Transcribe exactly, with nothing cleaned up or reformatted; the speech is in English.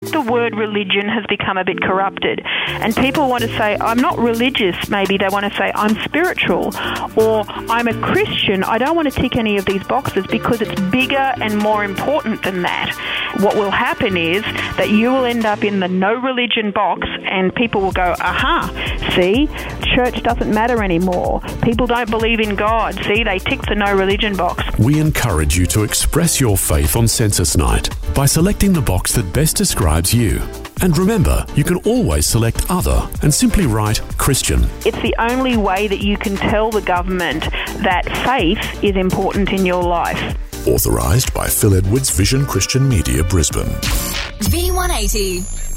the word religion has become a bit corrupted, and people want to say, I'm not religious. Maybe they want to say, I'm spiritual, or I'm a Christian. I don't want to tick any of these boxes because it's bigger and more important than that. What will happen is that you will end up in the no religion box, and people will go, aha, see, church doesn't matter anymore. People don't believe in God. See, they tick the no religion box. We encourage you to express your faith on Census Night by selecting the box that best describes you. And remember, you can always select Other and simply write Christian. It's the only way that you can tell the government that faith is important in your life. Authorised by Phil Edwards Vision Christian Media, Brisbane. V one eighty.